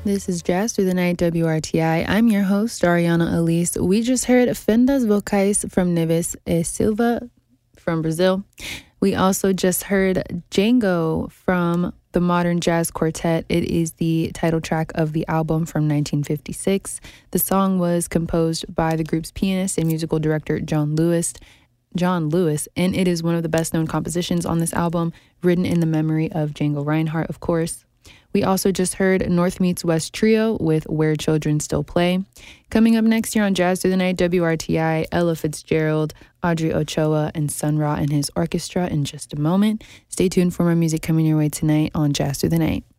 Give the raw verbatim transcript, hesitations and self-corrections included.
This is Jazz Through the Night, W R T I. I'm your host, Ariana Elise. We just heard Fendas Vocais from Neves e Silva from Brazil. We also just heard Django from the Modern Jazz Quartet. It is the title track of the album from nineteen fifty-six. The song was composed by the group's pianist and musical director, John Lewis. John Lewis, and it is one of the best-known compositions on this album, written in the memory of Django Reinhardt, of course. We also just heard North Meets West Trio with Where Children Still Play. Coming up next year on Jazz Through the Night, W R T I, Ella Fitzgerald, Audrey Ochoa, and Sun Ra and his orchestra in just a moment. Stay tuned for more music coming your way tonight on Jazz Through the Night.